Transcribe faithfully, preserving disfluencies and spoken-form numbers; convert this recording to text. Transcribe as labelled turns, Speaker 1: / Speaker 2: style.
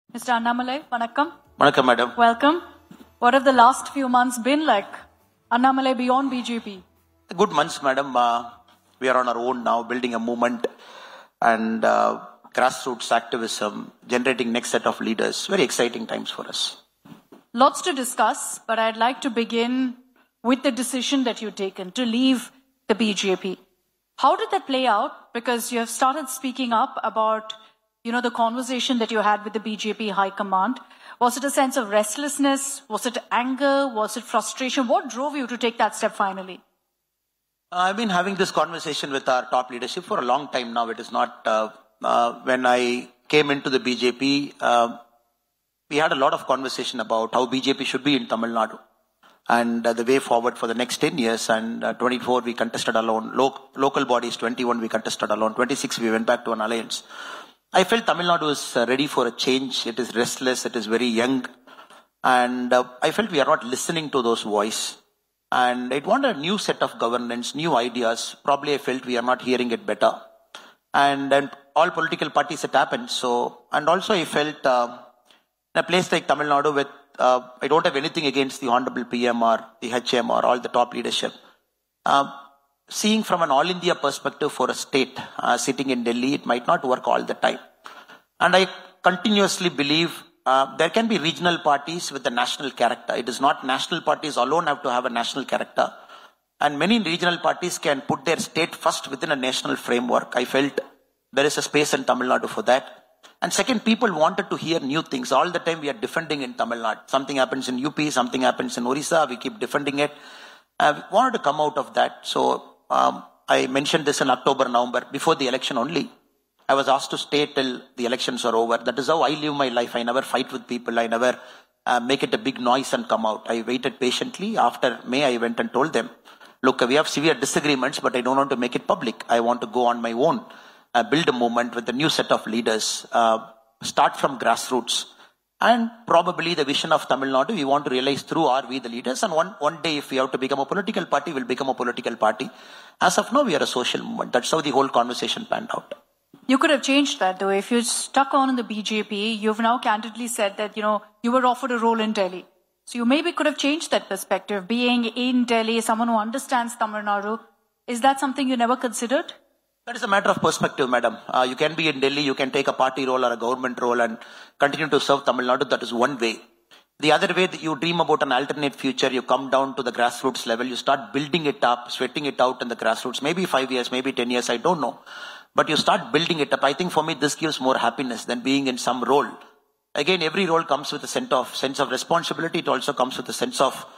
Speaker 1: Mister Annamalai, vanakkam.
Speaker 2: Vanakkam, madam.
Speaker 1: Welcome. What have the last few months been like? Annamalai beyond B J P.
Speaker 2: Good months, madam. Uh, we are on our own now, building a movement and uh, grassroots activism, generating next set of leaders. Very exciting times for us.
Speaker 1: Lots to discuss, but I'd like to begin with the decision that you've taken to leave the B J P. How did that play out? Because you have started speaking up about, you know, the conversation that you had with the B J P High Command. Was it a sense of restlessness? Was it anger? Was it frustration? What drove you to take that step finally?
Speaker 2: I've been having this conversation with our top leadership for a long time now. It is not, uh, uh, when I came into the B J P, uh, we had a lot of conversation about how B J P should be in Tamil Nadu and uh, the way forward for the next ten years. And uh, twenty-four, we contested alone. Lo- local bodies, twenty-one, we contested alone. twenty-six, we went back to an alliance. I felt Tamil Nadu is uh, ready for a change. It is restless. It is very young. And uh, I felt we are not listening to those voices. And it wanted a new set of governance, new ideas. Probably I felt we are not hearing it better. And then all political parties it happened. So, and also I felt uh, in a place like Tamil Nadu with, uh, I don't have anything against the Honorable P M or the H M or all the top leadership. Uh, seeing from an all India perspective for a state uh, sitting in Delhi, it might not work all the time. And I continuously believe Uh, there can be regional parties with a national character. It is not national parties alone have to have a national character. And many regional parties can put their state first within a national framework. I felt there is a space in Tamil Nadu for that. And second, people wanted to hear new things. All the time we are defending in Tamil Nadu. Something happens in U P, something happens in Orissa, we keep defending it. Uh, we wanted to come out of that. So um, I mentioned this in October, November, before the election only. I was asked to stay till the elections are over. That is how I live my life. I never fight with people. I never uh, make it a big noise and come out. I waited patiently. After May, I went and told them, look, we have severe disagreements, but I don't want to make it public. I want to go on my own, uh, build a movement with a new set of leaders, uh, start from grassroots. And probably the vision of Tamil Nadu, we want to realize through are we the leaders. And one, one day, if we have to become a political party, we'll become a political party. As of now, we are a social movement. That's how the whole conversation panned out.
Speaker 1: You could have changed that though. If you're stuck on in the B J P, you've now candidly said that, you know, you were offered a role in Delhi. So you maybe could have changed that perspective. Being in Delhi, someone who understands Tamil Nadu, is that something you never considered?
Speaker 2: That is a matter of perspective, madam. Uh, you can be in Delhi, you can take a party role or a government role and continue to serve Tamil Nadu. That is one way. The other way, that you dream about an alternate future, you come down to the grassroots level, you start building it up, sweating it out in the grassroots. Maybe five years, maybe ten years, I don't know. But you start building it up. I think for me, this gives more happiness than being in some role. Again, every role comes with a sense of, sense of responsibility. It also comes with a sense of